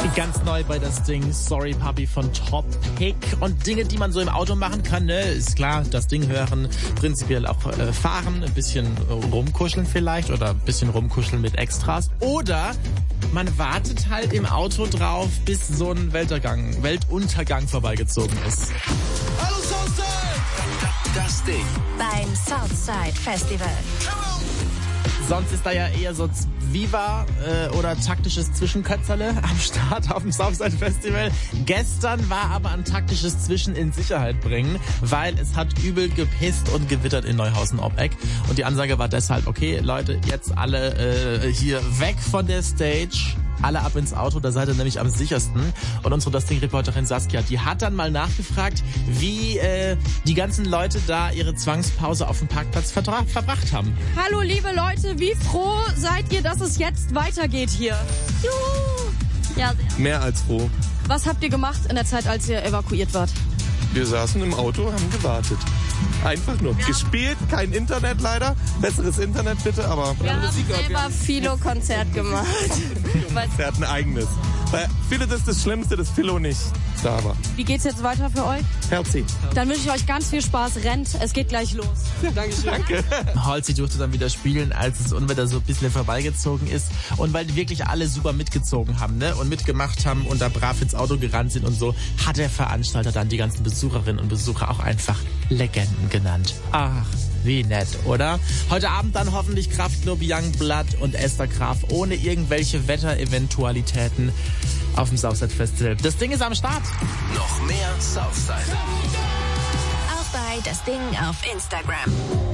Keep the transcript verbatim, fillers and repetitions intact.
Ganz neu bei das Ding Sorry Puppy von Topic. Und Dinge, die man so im Auto machen kann, ne, ist klar, das Ding hören, prinzipiell auch äh, fahren, ein bisschen rumkuscheln vielleicht oder ein bisschen rumkuscheln mit Extras. Oder man wartet halt im Auto drauf, bis so ein Weltuntergang, Weltuntergang vorbeigezogen ist. Hallo Southside! Das Ding beim Southside Festival. Sonst ist da ja eher so Viva äh, oder taktisches Zwischenkötzerle am Start auf dem Southside Festival. Gestern war aber ein taktisches Zwischen in Sicherheit bringen, weil es hat übel gepisst und gewittert in Neuhausen-Oppeck. Und die Ansage war deshalb, okay, Leute, jetzt alle äh, hier weg von der Stage. Alle ab ins Auto, da seid ihr nämlich am sichersten. Und unsere Das Ding-Reporterin Saskia, die hat dann mal nachgefragt, wie äh, die ganzen Leute da ihre Zwangspause auf dem Parkplatz vertra- verbracht haben. Hallo liebe Leute, wie froh seid ihr, dass es jetzt weitergeht hier? Juhu! Ja, sehr. Mehr als froh. Was habt ihr gemacht in der Zeit, als ihr evakuiert wart? Wir saßen im Auto, haben gewartet. Einfach nur. Ja. Gespielt, kein Internet leider. Besseres Internet bitte, aber... Wir haben selber Philo-Konzert gemacht. Er hat ein eigenes. Weil Philo ist das Schlimmste, dass Philo nicht da war. Wie geht's jetzt weiter für euch? Herzi. Dann wünsche ich euch ganz viel Spaß. Rennt, es geht gleich los. Ja, Dankeschön. Danke. Halsey durfte dann wieder spielen, als das Unwetter so ein bisschen vorbeigezogen ist. Und weil die wirklich alle super mitgezogen haben, ne? Und mitgemacht haben und da brav ins Auto gerannt sind und so, hat der Veranstalter dann die ganzen Besucherinnen und Besucher auch einfach Legenden genannt. Ach, wie nett, oder? Heute Abend dann hoffentlich Kraftklub, Youngblood und Esther Graf ohne irgendwelche Wettereventualitäten auf dem Southside Festival. Das Ding ist am Start. Noch mehr Southside. Auch bei das Ding auf Instagram.